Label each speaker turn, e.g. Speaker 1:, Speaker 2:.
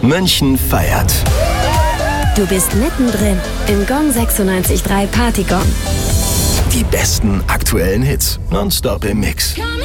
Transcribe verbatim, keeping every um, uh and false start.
Speaker 1: München feiert.
Speaker 2: Du bist mittendrin im Gong sechsundneunzig Komma drei Partygong.
Speaker 1: Die besten aktuellen Hits nonstop im Mix.